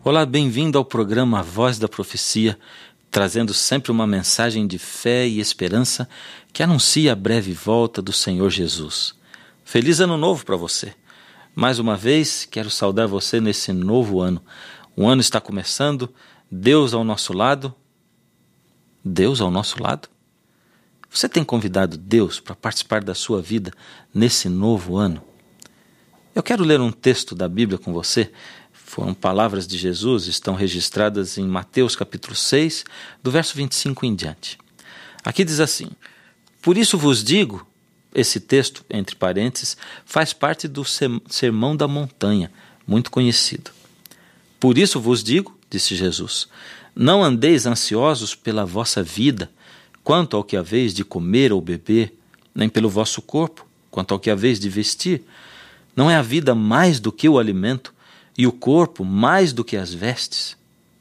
Olá, bem-vindo ao programa A Voz da Profecia, trazendo sempre uma mensagem de fé e esperança que anuncia a breve volta do Senhor Jesus. Feliz Ano Novo para você! Mais uma vez, quero saudar você nesse novo ano. O ano está começando, Deus ao nosso lado. Deus ao nosso lado? Você tem convidado Deus para participar da sua vida nesse novo ano? Eu quero ler um texto da Bíblia com você. Foram palavras de Jesus, estão registradas em Mateus capítulo 6, do verso 25 em diante. Aqui diz assim: por isso vos digo, esse texto, entre parênteses, faz parte do Sermão da Montanha, muito conhecido. Por isso vos digo, disse Jesus, não andeis ansiosos pela vossa vida, quanto ao que haveis de comer ou beber, nem pelo vosso corpo, quanto ao que haveis de vestir. Não é a vida mais do que o alimento, e o corpo mais do que as vestes?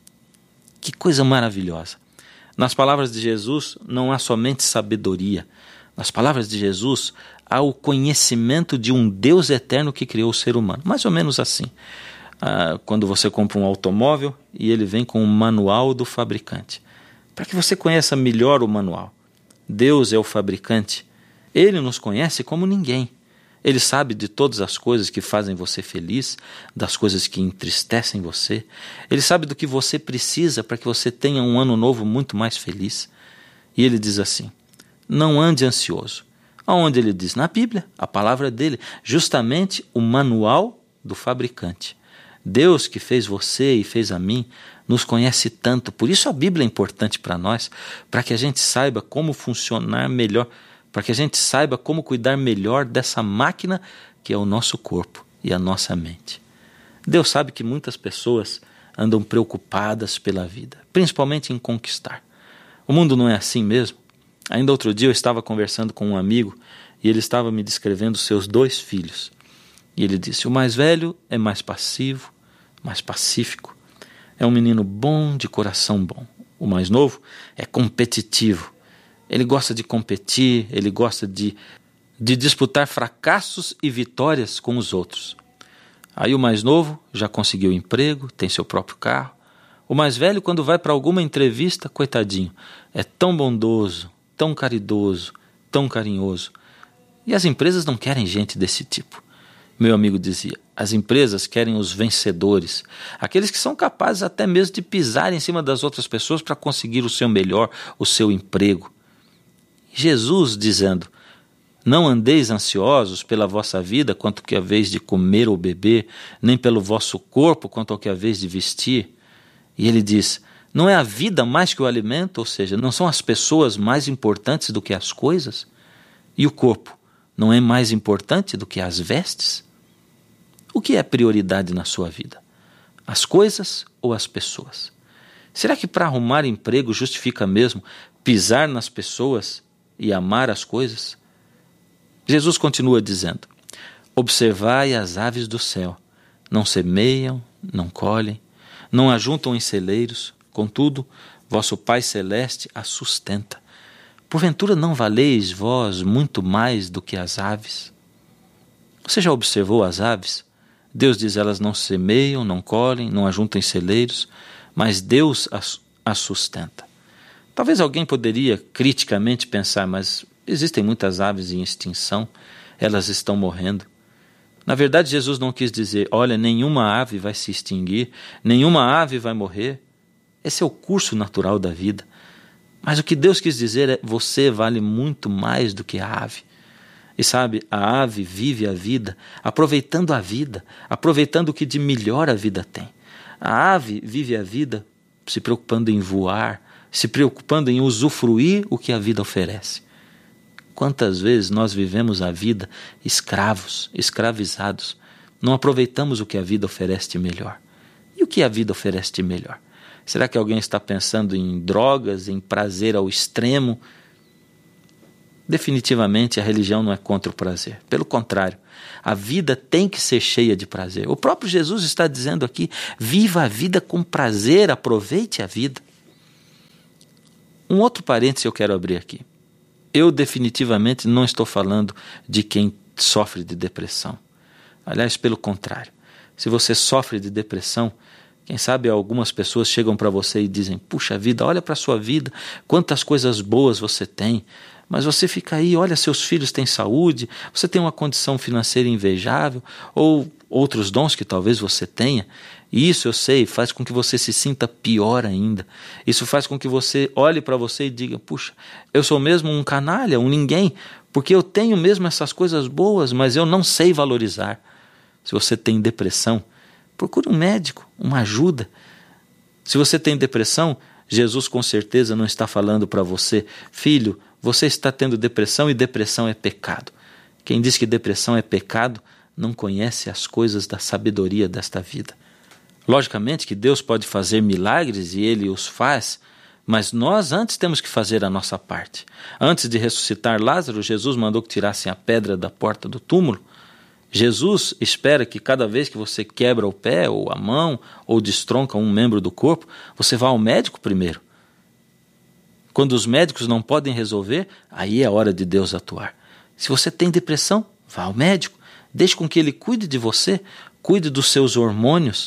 Que coisa maravilhosa! Nas palavras de Jesus não há somente sabedoria. Nas palavras de Jesus há o conhecimento de um Deus eterno que criou o ser humano. Mais ou menos assim. Quando você compra um automóvel e ele vem com um manual do fabricante. Para que você conheça melhor o manual. Deus é o fabricante. Ele nos conhece como ninguém. Ele sabe de todas as coisas que fazem você feliz, das coisas que entristecem você. Ele sabe do que você precisa para que você tenha um ano novo muito mais feliz. E ele diz assim, não ande ansioso. Aonde ele diz? Na Bíblia, a palavra dele, justamente o manual do fabricante. Deus que fez você e fez a mim, nos conhece tanto. Por isso a Bíblia é importante para nós, para que a gente saiba como funcionar melhor, para que a gente saiba como cuidar melhor dessa máquina que é o nosso corpo e a nossa mente. Deus sabe que muitas pessoas andam preocupadas pela vida, principalmente em conquistar. O mundo não é assim mesmo? Ainda outro dia eu estava conversando com um amigo e ele estava me descrevendo seus 2 filhos. E ele disse, o mais velho é mais passivo, mais pacífico, é um menino bom, de coração bom. O mais novo é competitivo. Ele gosta de competir, ele gosta de disputar fracassos e vitórias com os outros. Aí o mais novo já conseguiu emprego, tem seu próprio carro. O mais velho, quando vai para alguma entrevista, coitadinho, é tão bondoso, tão caridoso, tão carinhoso. E as empresas não querem gente desse tipo. Meu amigo dizia, as empresas querem os vencedores, aqueles que são capazes até mesmo de pisar em cima das outras pessoas para conseguir o seu melhor, o seu emprego. Jesus dizendo, não andeis ansiosos pela vossa vida, quanto ao que haveis de comer ou beber, nem pelo vosso corpo, quanto ao que haveis de vestir. E ele diz, não é a vida mais que o alimento, ou seja, não são as pessoas mais importantes do que as coisas? E o corpo não é mais importante do que as vestes? O que é prioridade na sua vida? As coisas ou as pessoas? Será que para arrumar emprego justifica mesmo pisar nas pessoas e amar as coisas? Jesus continua dizendo, observai as aves do céu, não semeiam, não colhem, não ajuntam em celeiros, contudo, vosso Pai Celeste as sustenta. Porventura não valeis vós muito mais do que as aves? Você já observou as aves? Deus diz, elas não semeiam, não colhem, não ajuntam em celeiros, mas Deus as sustenta. Talvez alguém poderia criticamente pensar, mas existem muitas aves em extinção, elas estão morrendo. Na verdade, Jesus não quis dizer, olha, nenhuma ave vai se extinguir, nenhuma ave vai morrer. Esse é o curso natural da vida. Mas o que Deus quis dizer é, você vale muito mais do que a ave. E sabe, a ave vive a vida, aproveitando o que de melhor a vida tem. A ave vive a vida se preocupando em voar, se preocupando em usufruir o que a vida oferece. Quantas vezes nós vivemos a vida escravos, escravizados, não aproveitamos o que a vida oferece de melhor. E o que a vida oferece de melhor? Será que alguém está pensando em drogas, em prazer ao extremo? Definitivamente a religião não é contra o prazer. Pelo contrário, a vida tem que ser cheia de prazer. O próprio Jesus está dizendo aqui, viva a vida com prazer, aproveite a vida. Um outro parênteses eu quero abrir aqui. Eu definitivamente não estou falando de quem sofre de depressão. Aliás, pelo contrário. Se você sofre de depressão, Quem sabe algumas pessoas chegam para você e dizem: puxa vida, olha para a sua vida, quantas coisas boas você tem. Mas você fica aí, olha, seus filhos têm saúde, você tem uma condição financeira invejável, ou outros dons que talvez você tenha. E isso, eu sei, faz com que você se sinta pior ainda. Isso faz com que você olhe para você e diga: puxa, eu sou mesmo um canalha, um ninguém, porque eu tenho mesmo essas coisas boas, mas eu não sei valorizar. Se você tem depressão, procure um médico, uma ajuda. Se você tem depressão, Jesus com certeza não está falando para você: filho, você está tendo depressão e depressão é pecado. Quem diz que depressão é pecado não conhece as coisas da sabedoria desta vida. Logicamente que Deus pode fazer milagres e Ele os faz, mas nós antes temos que fazer a nossa parte. Antes de ressuscitar Lázaro, Jesus mandou que tirassem a pedra da porta do túmulo. Jesus espera que cada vez que você quebra o pé ou a mão ou destronca um membro do corpo, você vá ao médico primeiro. Quando os médicos não podem resolver, aí é a hora de Deus atuar. Se você tem depressão, vá ao médico. Deixe com que ele cuide de você, cuide dos seus hormônios.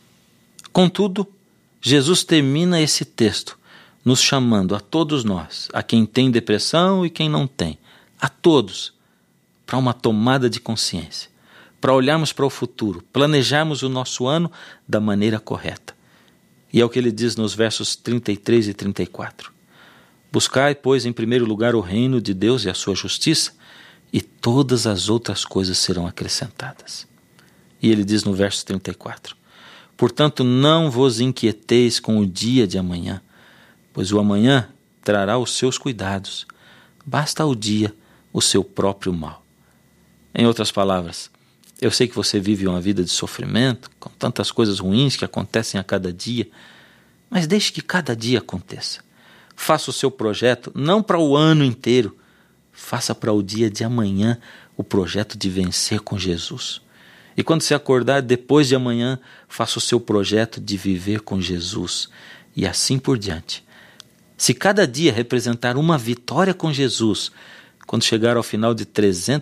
Contudo, Jesus termina esse texto nos chamando a todos nós, a quem tem depressão e quem não tem, a todos, para uma tomada de consciência, para olharmos para o futuro, planejarmos o nosso ano da maneira correta. E é o que ele diz nos versos 33 e 34. Buscai, pois, em primeiro lugar o reino de Deus e a sua justiça, e todas as outras coisas serão acrescentadas. E ele diz no verso 34, portanto, não vos inquieteis com o dia de amanhã, pois o amanhã trará os seus cuidados. Basta ao dia o seu próprio mal. Em outras palavras, eu sei que você vive uma vida de sofrimento, com tantas coisas ruins que acontecem a cada dia, mas deixe que cada dia aconteça. Faça o seu projeto, não para o ano inteiro, faça para o dia de amanhã o projeto de vencer com Jesus. E quando você acordar depois de amanhã, faça o seu projeto de viver com Jesus. E assim por diante. Se cada dia representar uma vitória com Jesus, quando chegar ao final de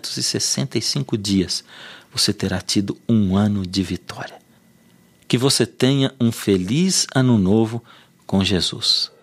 365 dias, você terá tido um ano de vitória. Que você tenha um feliz ano novo com Jesus.